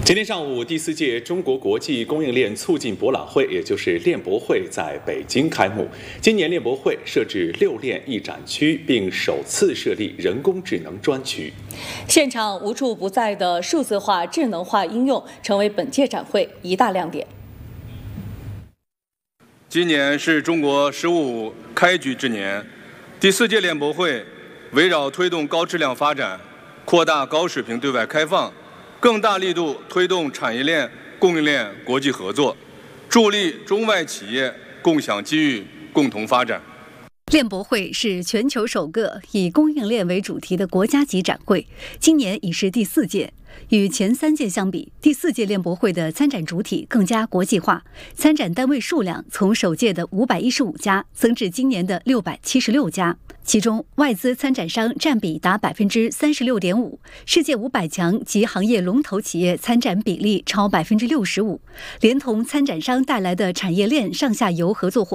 今天上午，第4届中国国际供应链促进博览会，也就是链博会在北京开幕。今年链博会设置6链1展区，并首次设立人工智能专区。 现场无处不在的数字化、智能化应用，成为本届展会一大亮点。 今年是中国“十五”开局之年，第4届链博会围绕推动高质量发展、扩大高水平对外开放，更大力度推动产业链、供应链国际合作，助力中外企业共享机遇、共同发展。 链博会是全球首个以供应链为主题的国家级展会，今年已是第4届。与前3届相比，第4届链博会的参展主体更加国际化，参展单位数量从首届的515家增至今年的676家，其中外资参展商占比达36.5%，世界500强及行业龙头企业参展比例超65%，连同参展商带来的产业链上下游合作伙